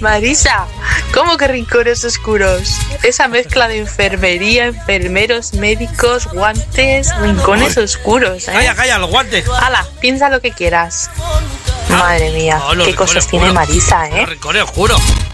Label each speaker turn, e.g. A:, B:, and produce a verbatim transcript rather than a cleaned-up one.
A: Marisa, ¿cómo que rincones oscuros? Esa mezcla de enfermería, enfermeros, médicos, guantes, rincones oscuros, ¿eh?
B: Calla, calla, los guantes.
A: Hala, piensa lo que quieras. Madre mía,
B: Oh,
A: qué cosas
B: oscuros.
A: tiene Marisa, ¿eh?
B: Los rincones oscuros.